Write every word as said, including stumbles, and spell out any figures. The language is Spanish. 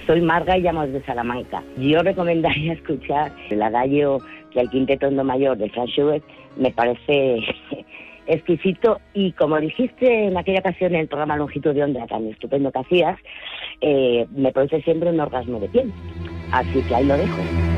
soy Marga y llamo desde Salamanca. Yo recomendaría escuchar el adagio del Quinteto en Do mayor de Franz Schubert. Me parece exquisito y, como dijiste en aquella ocasión en el programa Longitud de Onda tan estupendo que hacías, eh, me produce siempre un orgasmo de piel. Así que ahí lo dejo.